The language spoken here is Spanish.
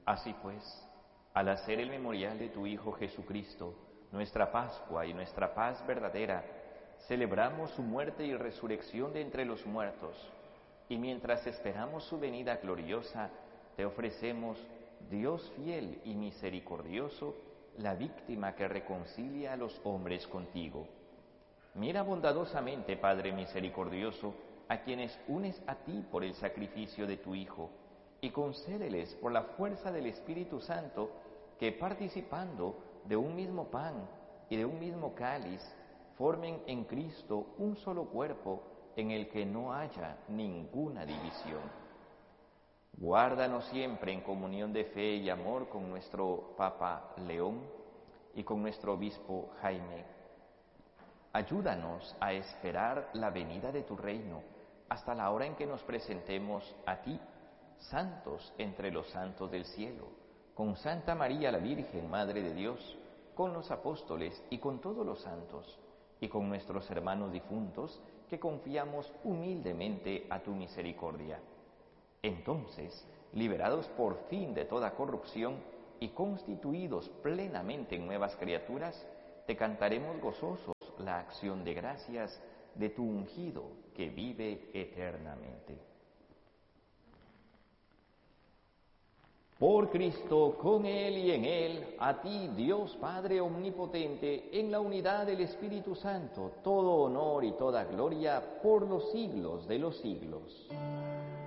Así pues, al hacer el memorial de tu Hijo Jesucristo, nuestra Pascua y nuestra paz verdadera, celebramos su muerte y resurrección de entre los muertos, y mientras esperamos su venida gloriosa, te ofrecemos, Dios fiel y misericordioso, la víctima que reconcilia a los hombres contigo. Mira bondadosamente, Padre misericordioso, a quienes unes a ti por el sacrificio de tu Hijo, y concédeles por la fuerza del Espíritu Santo que, participando de un mismo pan y de un mismo cáliz, formen en Cristo un solo cuerpo en el que no haya ninguna división. Guárdanos siempre en comunión de fe y amor con nuestro Papa León y con nuestro Obispo Jaime. Ayúdanos a esperar la venida de tu reino hasta la hora en que nos presentemos a ti, santos entre los santos del cielo, con Santa María la Virgen, Madre de Dios, con los apóstoles y con todos los santos, y con nuestros hermanos difuntos que confiamos humildemente a tu misericordia. Entonces, liberados por fin de toda corrupción y constituidos plenamente en nuevas criaturas, te cantaremos gozosos la acción de gracias de tu ungido que vive eternamente. Por Cristo, con Él y en Él, a ti, Dios Padre Omnipotente, en la unidad del Espíritu Santo, todo honor y toda gloria por los siglos de los siglos.